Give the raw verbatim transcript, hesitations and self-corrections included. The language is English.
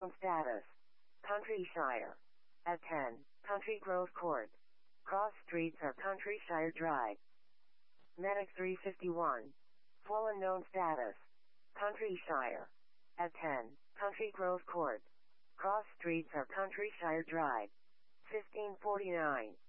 Status. Countrysire. At ten. Country Grove Court. Cross streets are Countrysire Drive. Medic three fifty-one. Full unknown status. Countrysire. At ten. Country Grove Court. Cross streets are Countrysire Drive. fifteen forty-nine.